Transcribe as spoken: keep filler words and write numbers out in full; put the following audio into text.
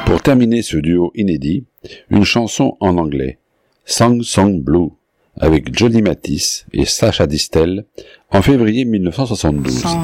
Pour terminer ce duo inédit, une chanson en anglais, Song Song Blue, avec Johnny Mathis et Sacha Distel, en février mille neuf cent soixante-douze.